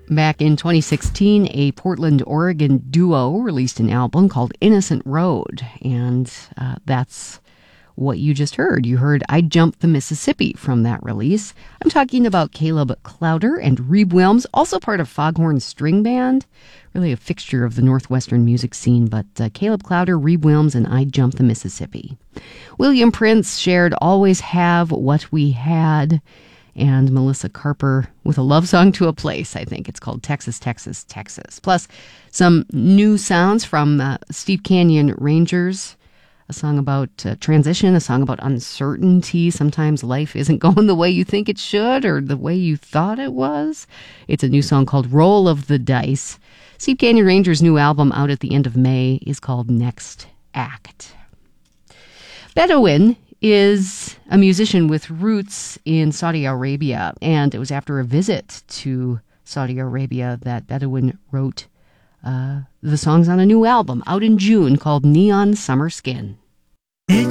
Back in 2016, a Portland, Oregon duo released an album called Innocent Road, and that's what you just heard. You heard I Jumped the Mississippi from that release. I'm talking about Caleb Clowder and Reeb Wilms, also part of Foghorn String Band, really a fixture of the Northwestern music scene, but Caleb Clowder, Reeb Wilms, and I Jumped the Mississippi. William Prince shared Always Have What We Had, and Melissa Carper with a love song to a place. I think it's called Texas, Texas, Texas. Plus some new sounds from Steep Canyon Rangers, a song about transition, a song about uncertainty. Sometimes life isn't going the way you think it should or the way you thought it was. It's a new song called Roll of the Dice. Steep Canyon Rangers' new album out at the end of May is called Next Act. Bedouin is a musician with roots in Saudi Arabia, and it was after a visit to Saudi Arabia that Bedouin wrote the songs on a new album out in June called Neon Summer Skin.